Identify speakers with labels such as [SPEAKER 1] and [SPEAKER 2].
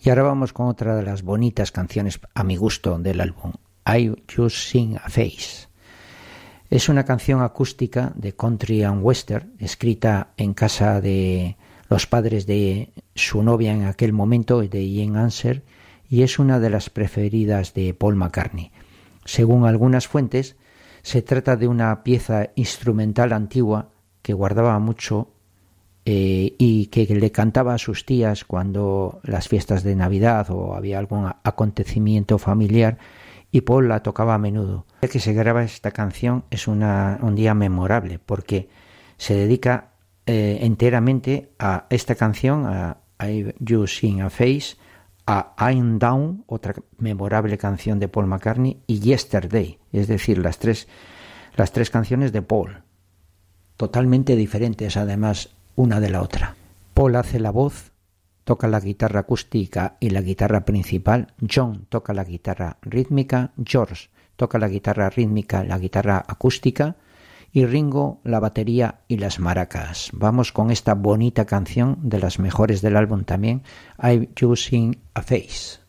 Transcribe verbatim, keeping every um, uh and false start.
[SPEAKER 1] Y ahora vamos con otra de las bonitas canciones a mi gusto del álbum, I Just Sing a Face. Es una canción acústica de country and western, escrita en casa de los padres de su novia en aquel momento, de Ian Answer, y es una de las preferidas de Paul McCartney. Según algunas fuentes, se trata de una pieza instrumental antigua que guardaba mucho Eh, y que le cantaba a sus tías cuando las fiestas de Navidad o había algún acontecimiento familiar, y Paul la tocaba a menudo. El día que se graba esta canción es una, un día memorable porque se dedica eh, enteramente a esta canción, a I Just Sing a Face, a I'm Down, otra memorable canción de Paul McCartney, y Yesterday, es decir, las tres, las tres canciones de Paul, totalmente diferentes además una de la otra. Paul hace la voz, toca la guitarra acústica y la guitarra principal, John toca la guitarra rítmica, George toca la guitarra rítmica, la guitarra acústica, y Ringo la batería y las maracas. Vamos con esta bonita canción, de las mejores del álbum también, I Just Sing a Face.